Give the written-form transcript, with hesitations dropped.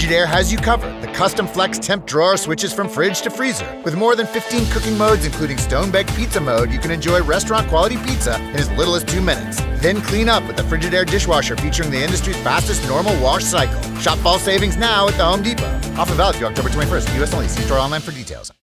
Frigidaire has you covered. The custom flex temp drawer switches from fridge to freezer. With more than 15 cooking modes, including stone-baked pizza mode, you can enjoy restaurant-quality pizza in as little as 2 minutes. Then clean up with the Frigidaire dishwasher featuring the industry's fastest normal wash cycle. Shop fall savings now at the Home Depot. Offer valid through October 21st. U.S. only. See store online for details.